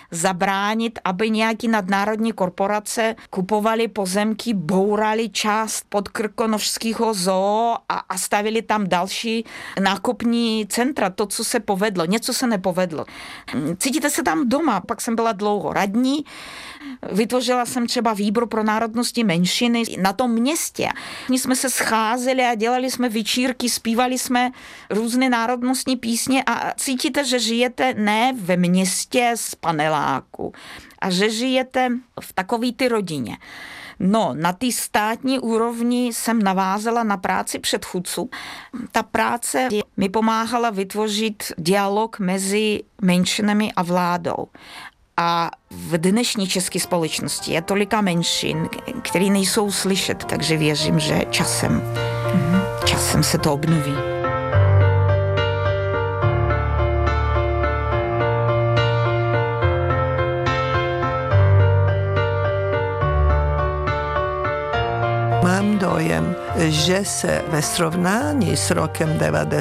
zabránit, aby nějaký nadnárodní korporace kupovali pozemky, bourali část podkrkonošského zoo a stavili tam další nákupní centra. To, co se povedlo, něco se nepovedlo. Cítíte se tam doma, pak jsem byla dlouho radní, vytvořila jsem třeba výbor pro národnostní menšiny na tom městě. My jsme se scházeli a dělali jsme večírky, zpívali jsme různé národnostní písně a cítíte, že žijete ne ve městě z paneláku a že žijete v takový ty rodině. No, na té státní úrovni jsem navázala na práci předchůdců. Ta práce mi pomáhala vytvořit dialog mezi menšinami a vládou. A v dnešní české společnosti je tolika menšin, které nejsou slyšet, takže věřím, že časem se to obnoví. Mám dojem, že se ve srovnání s rokem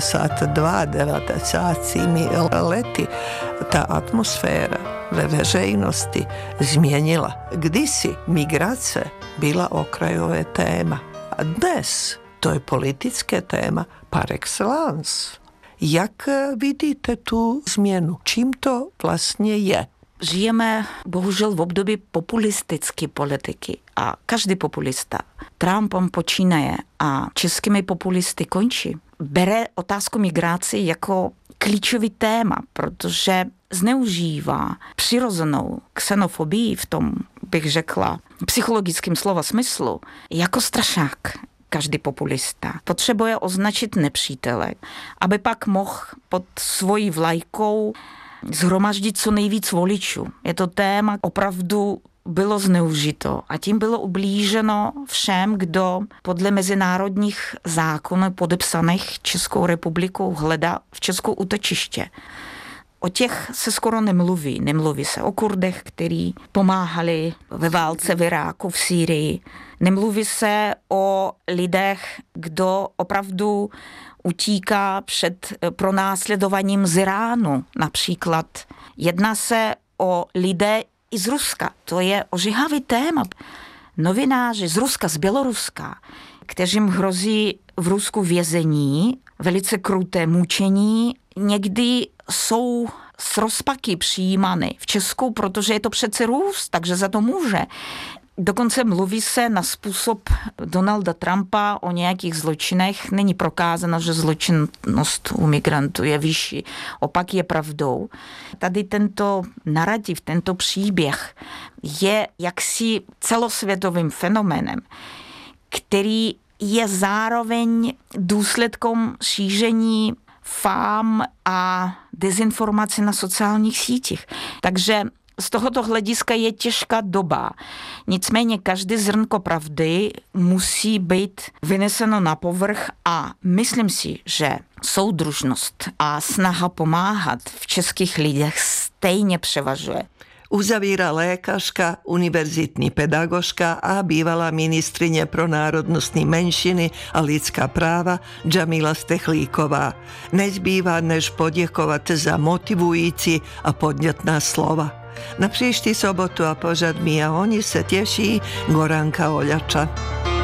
92, 90. lety ta atmosféra ve veřejnosti změnila. Kdysi migrace byla okrajové téma. A dnes to je politické téma par excellence. Jak vidíte tu změnu? Čím to vlastně je? Žijeme bohužel v období populistické politiky a každý populista, Trumpem počínaje a českými populisty končí, bere otázku migrace jako klíčový téma, protože zneužívá přirozenou xenofobii v tom, bych řekla, psychologickém slova smyslu, jako strašák. Každý populista potřebuje označit nepřítele, aby pak mohl pod svojí vlajkou zhromaždit co nejvíc voličů. Je to téma, opravdu bylo zneužito a tím bylo ublíženo všem, kdo podle mezinárodních zákonů podepsaných Českou republikou hledá v Česku útočiště. O těch se skoro nemluví. Nemluví se o Kurdech, kteří pomáhali ve válce v Iráku, v Sýrii. Nemluví se o lidech, kdo opravdu utíká před pronásledováním z Iránu. Například jedná se o lidé i z Ruska. To je ožehavý téma. Novináři z Ruska, z Běloruska, kteřím hrozí v Rusku vězení, velice kruté mučení, někdy jsou s rozpaky přijímány v Česku, protože je to přece Rus, takže za to může. Dokonce mluví se na způsob Donalda Trumpa o nějakých zločinech. Není prokázáno, že zločinnost u migrantů je vyšší. Opak je pravdou. Tady tento narrativ, tento příběh je jaksi celosvětovým fenoménem, který je zároveň důsledkem šíření fám a dezinformací na sociálních sítích. Takže z tohoto hlediska je těžká doba. Nicméně každé zrnko pravdy musí být vyneseno na povrch a myslím si, že soudružnost a snaha pomáhat v českých lidech stejně převažuje. Uzavíra lékařka, univerzitní pedagožka a bývalá ministrině pro národnostní menšiny a lidská práva Džamila Stechlíková. Nezbývá než poděkovat za motivující a podnětná slova. Na příští sobotu a pořad My a oni se těší Goranka Oljača.